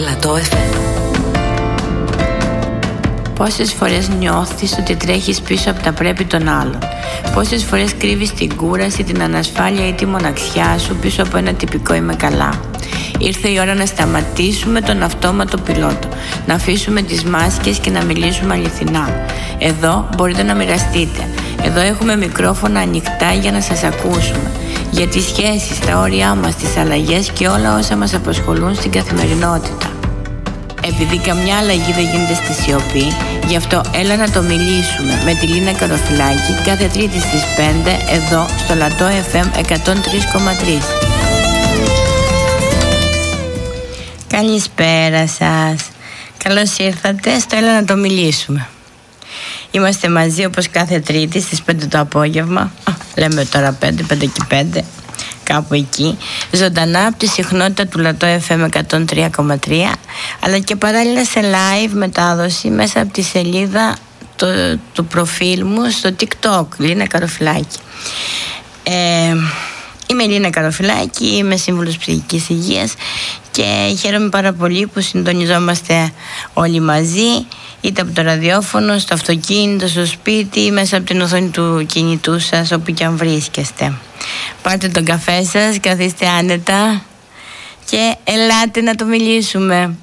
Πλατό FM. Πόσες φορές νιώθεις ότι τρέχεις πίσω από τα πρέπει των άλλων? Πόσες φορές κρύβεις την κούραση, την ανασφάλεια ή τη μοναξιά σου πίσω από ένα τυπικό «είμαι καλά»? Ήρθε η ώρα να σταματήσουμε τον αυτόματο πιλότο, να αφήσουμε τις μάσκες και να μιλήσουμε αληθινά. Εδώ μπορείτε να μοιραστείτε. Εδώ έχουμε μικρόφωνα ανοιχτά για να σας ακούσουμε. Για τις σχέσεις, τα όρια μας, τις αλλαγές και όλα όσα μας απασχολούν στην καθημερινότητα. Επειδή καμιά αλλαγή δεν γίνεται στη σιωπή, γι' αυτό έλα να το μιλήσουμε με τη Λίνα Καροφυλάκη κάθε Τρίτη στις 5 εδώ στο Λατό FM 103,3. Καλησπέρα σας. Καλώς ήρθατε στο έλα να το μιλήσουμε. Είμαστε μαζί όπως κάθε Τρίτη στις 5 το απόγευμα. Λέμε τώρα 5 και 5. Κάπου εκεί, ζωντανά από τη συχνότητα του Λατό FM 103,3, αλλά και παράλληλα σε live μετάδοση μέσα από τη σελίδα του προφίλ μου στο TikTok, Λίνα Καροφυλάκη. Είμαι η Λίνα Καροφυλάκη, είμαι σύμβουλος ψυχικής υγείας και χαίρομαι πάρα πολύ που συντονιζόμαστε όλοι μαζί, είτε από το ραδιόφωνο, στο αυτοκίνητο, στο σπίτι, μέσα από την οθόνη του κινητού σας, όπου και αν βρίσκεστε. Πάρτε τον καφέ σας, καθίστε άνετα και ελάτε να το μιλήσουμε.